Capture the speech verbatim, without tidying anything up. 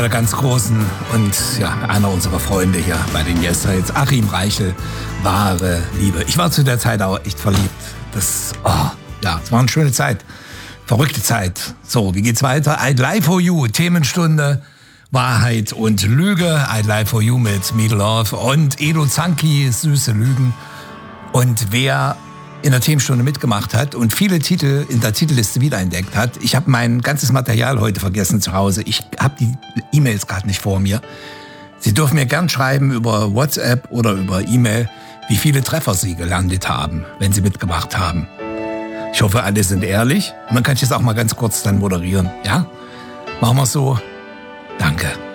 der ganz großen und ja, einer unserer Freunde hier bei den Yesterdays, Achim Reichel, wahre Liebe. Ich war zu der Zeit auch echt verliebt. Das, oh, ja, es war eine schöne Zeit. Verrückte Zeit. So, wie geht's weiter? I'd Lie For You, Themenstunde, Wahrheit und Lüge. I'd Lie For You mit Meat Love und Edo Zanki, Süße Lügen. Und wer in der Themenstunde mitgemacht hat und viele Titel in der Titelliste wiederentdeckt hat. Ich habe mein ganzes Material heute vergessen zu Hause. Ich habe die E-Mails gerade nicht vor mir. Sie dürfen mir gern schreiben über WhatsApp oder über E-Mail, wie viele Treffer Sie gelandet haben, wenn Sie mitgemacht haben. Ich hoffe, alle sind ehrlich. Und dann kann ich das auch mal ganz kurz dann moderieren. Ja? Machen wir es so. Danke.